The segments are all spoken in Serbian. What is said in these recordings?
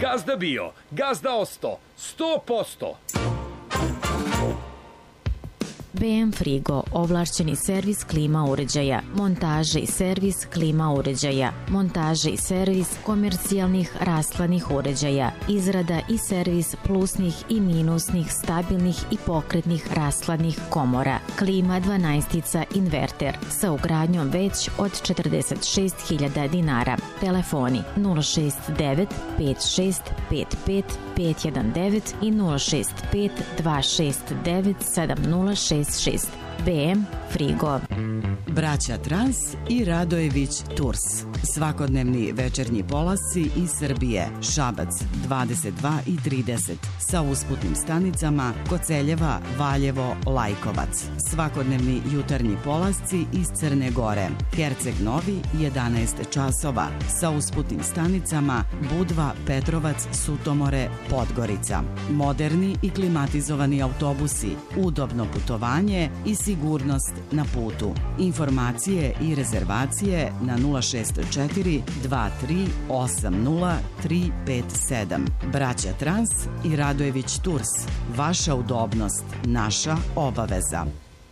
Gazda bio, gazda osto, 100%. BM Frigo, ovlašćeni servis klima uređaja, montaže i servis klima uređaja, montaže i servis komercijalnih rastlanih uređaja, izrada i servis plusnih i minusnih, stabilnih i pokretnih rastlanih komora, klima 12 inverter sa ugradnjom već od 46.000 dinara. Telefoni 069 56 55 519 i 065 269 7066. BM Frigo. Braća Trans i Radojević Tours. Svakodnevni večernji polasci iz Srbije. Šabac 22 i 30 sa usputnim stanicama Koceljeva, Valjevo, Lajkovac. Svakodnevni jutarnji polasci iz Crne Gore. Herceg Novi 11 časova sa usputnim stanicama Budva, Petrovac, Sutomore, Podgorica. Moderni i klimatizovani autobusi, udobno putovanje i sigurnost na putu. Informacije i rezervacije na 064 23 80 357. Braća Trans i Radojević Tours. Vaša udobnost, naša obaveza.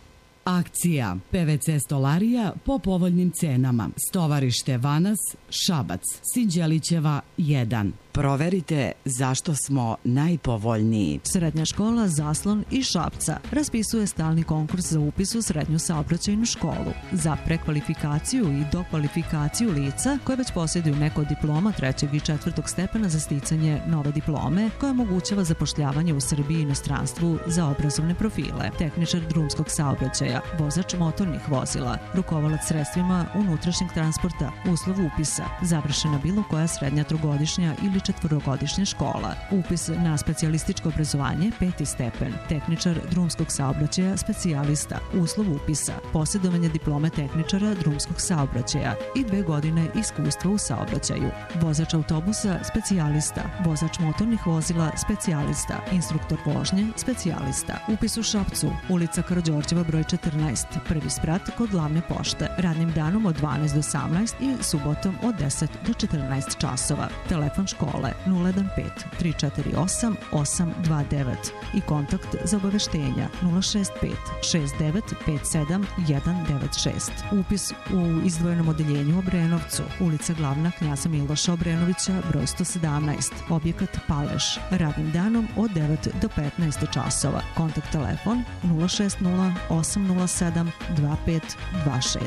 Akcija PVC stolarija po povoljnim cenama. Stovarište Vanas, Šabac, Sinđelićeva 1. Proverite zašto smo najpovoljniji. Srednja škola Zaslon iz Šapca raspisuje stalni konkurs za upis u srednju saobraćajnu školu za prekvalifikaciju i dokvalifikaciju lica koje već posjeduju neko diploma 3. i 4. stepena za sticanje nove diplome koja omogućava zapošljavanje u Srbiji i inostranstvu za obrazovne profile. Tehničar drumskog saobraćaja, vozač motornih vozila, rukovalac sredstvima unutrašnjeg transporta, uslov upisa, završena bilo koja srednja trogodišnja ili četvorogodišnja škola. Upis na specijalističko obrazovanje 5. stepen. Tehničar drumskog saobraćaja specijalista. Uslov upisa. Posjedovanje diplome tehničara drumskog saobraćaja i 2 godine iskustva u saobraćaju. Vozač autobusa specijalista. Vozač motornih vozila specijalista. Instruktor vožnje specijalista. Upis u Šapcu. Ulica Karađorđeva broj 14. Prvi sprat kod glavne pošte. Radnim danom od 12 do 18 i subotom od 10 do 14 časova. Telefon škole 015 348 829 i kontakt za obaveštenja 065 6957 196. Upis u izdvojenom odeljenju u Obrenovcu, ulica Glavna Knjaza Miloša Obrenovića broj 117, objekat Paleš, radnim danom od 9 do 15 časova. Kontakt telefon 060 807 2526.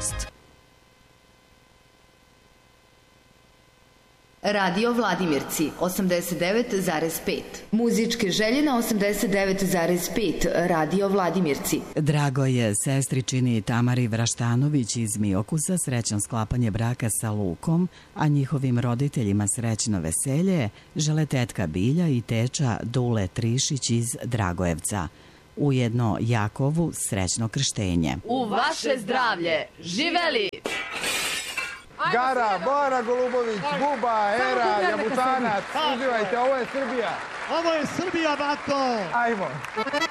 Radio Vladimirci 89,5. Muzičke želje na 89,5. Radio Vladimirci. Drago je sestričini Tamari Vraštanović iz Miokusa srećan sklapanje braka sa Lukom, a njihovim roditeljima srećno veselje žele tetka Bilja i teča Dule Trišić iz Dragojevca. Ujedno Jakovu srećno krštenje. U vaše zdravlje! Živeli! Gara, Bora Golubović, Buba, Era, Jabutanac, uživajte, ovo je Srbija. Ovo je Srbija, bato! Ajmo!